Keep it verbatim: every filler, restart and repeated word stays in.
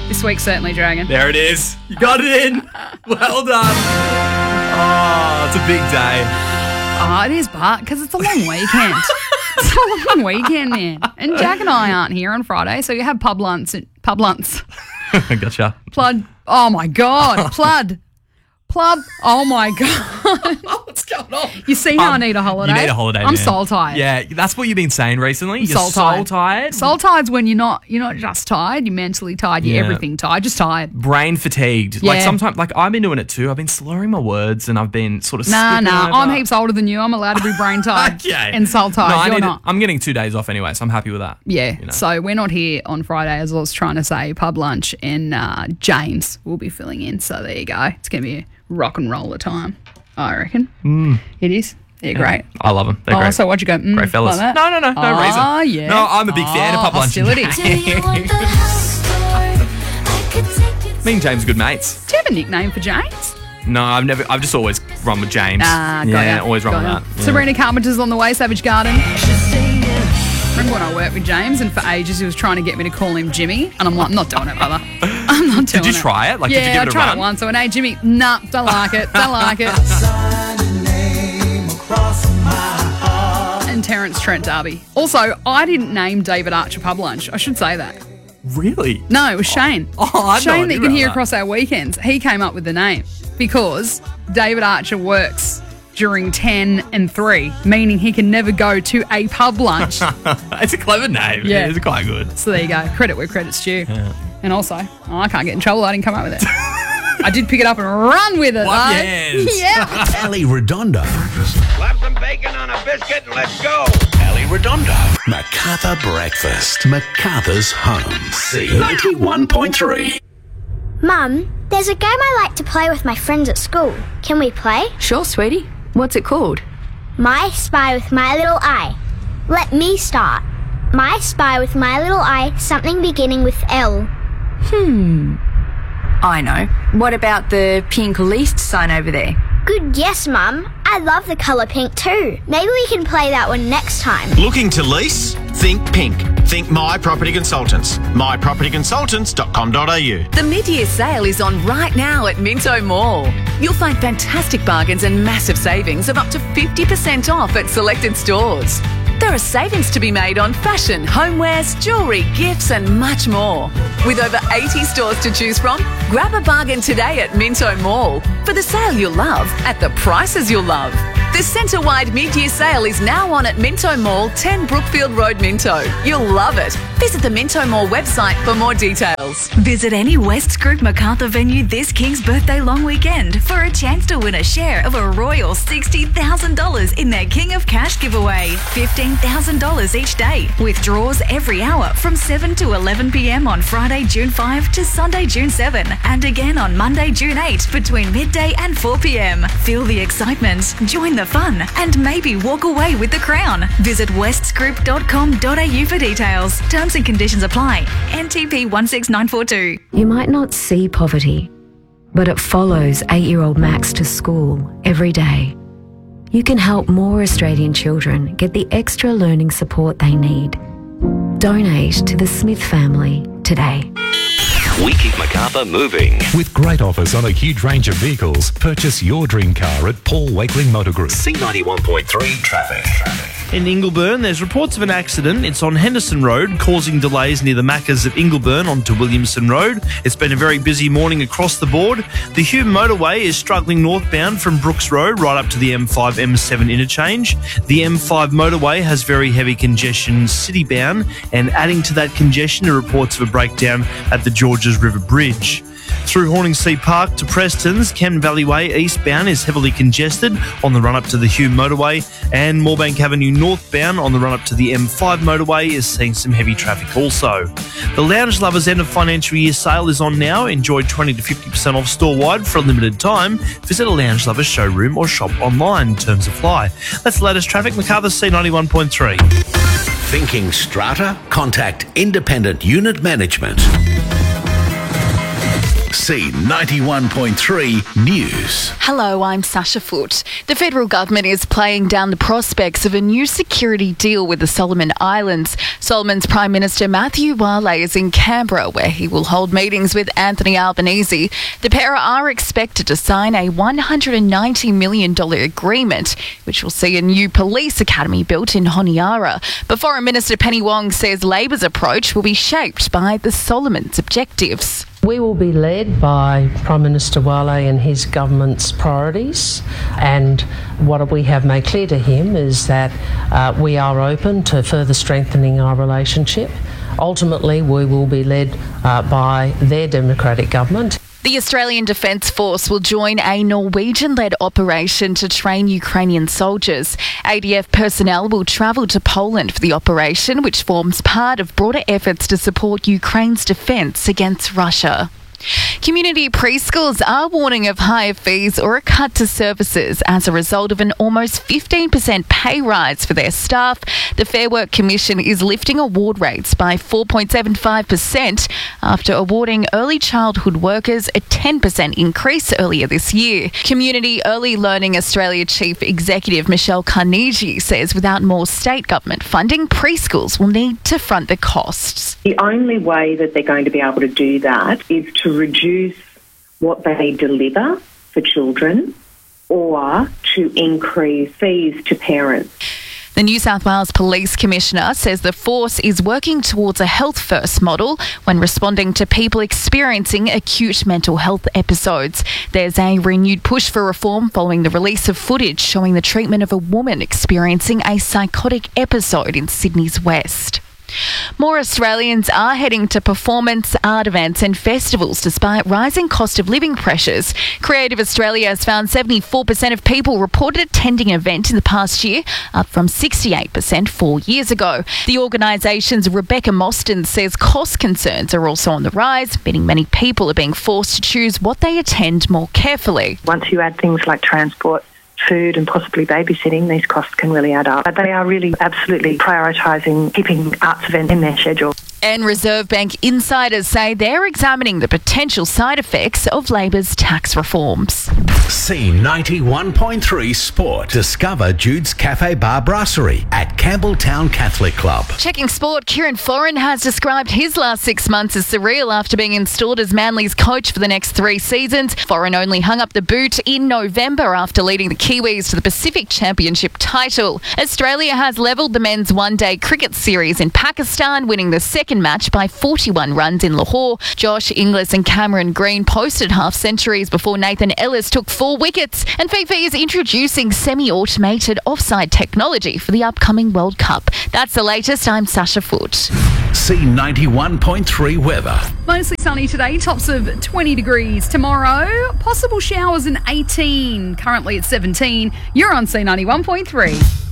This week's Certainly Dragon. There it is. You got it in. Well done. Oh, it's a big day. Oh, it is, but because it's a long weekend. It's a long weekend, man. And Jack and I aren't here on Friday, so you have pub lunch. Pub lunch. Gotcha. Plud. Oh, my God. Plud. Plub. Oh, my God. What's going on? You see how Um, I need a holiday? You need a holiday, I'm man. soul tired. Yeah, that's what you've been saying recently. You're soul soul tired. tired. Soul tired's when you're not you're not just tired, you're mentally tired, you're Yeah. everything tired, just tired. Brain fatigued. Like Yeah. sometimes, like I've been doing it too. I've been slurring my words and I've been sort of Nah, skipping nah. over. I'm heaps older than you. I'm allowed to be brain tired Okay. and soul tired. No, I You're need not. it. I'm getting two days off anyway, so I'm happy with that. Yeah. You know. So we're not here on Friday, as I was trying to say. Pub lunch and uh, James will be filling in. So there you go. It's going to be a rock and roller time, I reckon. Mm. It is. They're great. I love them. They're Oh, great. so what'd you go? Mm, Great fellas. like that? No, no, no, no oh, reason. Oh, yeah. No, I'm a big fan of Oh, pub lunch. hostility. Me and James are good mates. Do you have a nickname for James? No, I've never. I've just always run with James. Ah, got yeah, ya. always run Got with ya. that. Yeah. Sabrina Carpenter's on the way, Savage Garden. Remember when I worked with James and for ages he was trying to get me to call him Jimmy? And I'm like, I'm not doing it, brother. I'm not doing it. Did you try it? Like, yeah, did you give I it a tried run? it once. I went, hey, Jimmy, nah, don't like it. Don't like it. And Terence Trent D'Arby. Also, I didn't name David Archer Pub Lunch. I should say that. Really? No, it was Shane. Oh, I had no Shane that idea you can about hear that. across our weekends. He came up with the name because David Archer works during ten and three, meaning he can never go to a pub lunch. It's a clever name. Yeah. It's quite good. So there you go. Credit where credit's due. Yeah. And also, oh, I can't get in trouble. I didn't come up with it. I did pick it up and run with it. What? though. Yes. Yeah. Ali Redondo. Slap some bacon on a biscuit and let's go. Ali Redondo. MacArthur Breakfast. MacArthur's Home. C ninety-one point three. Mum, there's a game I like to play with my friends at school. Can we play? Sure, sweetie. What's it called? My Spy with My Little Eye. Let me start. My Spy with My Little Eye, something beginning with L. Hmm. I know. What about the pink least sign over there? Good guess, Mum. I love the colour pink too. Maybe we can play that one next time. Looking to lease? Think pink. Think My Property Consultants. my property consultants dot com dot a u. The mid-year sale is on right now at Minto Mall. You'll find fantastic bargains and massive savings of up to fifty percent off at selected stores. There are savings to be made on fashion, homewares, jewellery, gifts and much more. With over eighty stores to choose from, grab a bargain today at Minto Mall for the sale you'll love at the prices you'll love. The centre-wide mid-year sale is now on at Minto Mall, ten Brookfield Road, Minto. You'll love it. Visit the Minto Mall website for more details. Visit any West Group MacArthur venue this King's birthday long weekend for a chance to win a share of a royal sixty thousand dollars in their King of Cash giveaway. fifteen thousand dollars each day, with draws every hour from seven to eleven p.m. on Friday, June fifth to Sunday, June seventh, and again on Monday, June eighth between midday and four p.m. Feel the excitement, join the fun, and maybe walk away with the crown. Visit westsgroup dot com dot a u for details. Terms and conditions apply. N T P one six nine four two. You might not see poverty, but it follows eight-year-old Max to school every day. You can help more Australian children get the extra learning support they need. Donate to the Smith family today. We keep MacArthur moving. With great offers on a huge range of vehicles, purchase your dream car at Paul Wakeling Motor Group. C ninety-one point three traffic. In Ingleburn, there's reports of an accident. It's on Henderson Road, causing delays near the Maccas at Ingleburn onto Williamson Road. It's been a very busy morning across the board. The Hume motorway is struggling northbound from Brooks Road right up to the M five M seven interchange. The M five motorway has very heavy congestion city-bound, and adding to that congestion are reports of a breakdown at the Georges River Bridge. Through Horningsea Park to Preston's, Ken Valley Way eastbound is heavily congested on the run-up to the Hume motorway, and Moorebank Avenue northbound on the run-up to the M five motorway is seeing some heavy traffic also. The Lounge Lovers end of financial year sale is on now. Enjoy twenty to fifty percent off store-wide for a limited time. Visit a Lounge Lovers showroom or shop online. Terms apply. That's the latest traffic. MacArthur C ninety-one point three. Thinking strata? Contact Independent Unit Management. C ninety-one point three News. Hello, I'm Sasha Foote. The federal government is playing down the prospects of a new security deal with the Solomon Islands. Solomon's Prime Minister Matthew Wale is in Canberra, where he will hold meetings with Anthony Albanese. The pair are expected to sign a one hundred ninety million dollars agreement, which will see a new police academy built in Honiara. But Foreign Minister Penny Wong says Labor's approach will be shaped by the Solomons' objectives. We will be led by Prime Minister Wale and his government's priorities, and what we have made clear to him is that uh, we are open to further strengthening our relationship. Ultimately, we will be led uh, by their democratic government. The Australian Defence Force will join a Norwegian-led operation to train Ukrainian soldiers. A D F personnel will travel to Poland for the operation, which forms part of broader efforts to support Ukraine's defence against Russia. Community preschools are warning of higher fees or a cut to services as a result of an almost fifteen percent pay rise for their staff. The Fair Work Commission is lifting award rates by four point seven five percent after awarding early childhood workers a ten percent increase earlier this year. Community Early Learning Australia Chief Executive Michelle Carnegie says without more state government funding, preschools will need to front the costs. The only way that they're going to be able to do that is to reduce what they deliver for children or to increase fees to parents. The New South Wales Police Commissioner says the force is working towards a health-first model when responding to people experiencing acute mental health episodes. There's a renewed push for reform following the release of footage showing the treatment of a woman experiencing a psychotic episode in Sydney's West. More Australians are heading to performance, art events and festivals despite rising cost of living pressures. Creative Australia has found seventy-four percent of people reported attending an event in the past year, up from sixty-eight percent four years ago. The organisation's Rebecca Mostyn says cost concerns are also on the rise, meaning many people are being forced to choose what they attend more carefully. Once you add things like transport, food and possibly babysitting, these costs can really add up. But they are really absolutely prioritising keeping arts events in their schedule. And Reserve Bank insiders say they're examining the potential side effects of Labor's tax reforms. C ninety-one point three Sport. Discover Jude's Cafe Bar Brasserie at Campbelltown Catholic Club. Checking sport, Kieran Foran has described his last six months as surreal after being installed as Manly's coach for the next three seasons. Foran only hung up the boot in November after leading the Kiwis to the Pacific Championship title. Australia has levelled the men's one-day cricket series in Pakistan, winning the second match by forty-one runs in Lahore. Josh Inglis and Cameron Green posted half-centuries before Nathan Ellis took four wickets. And FIFA is introducing semi-automated offside technology for the upcoming World Cup. That's the latest. I'm Sasha Foote. C ninety-one point three weather. Mostly sunny today, tops of twenty degrees. Tomorrow, possible showers in eighteen. Currently at seventeen. You're on C ninety-one point three.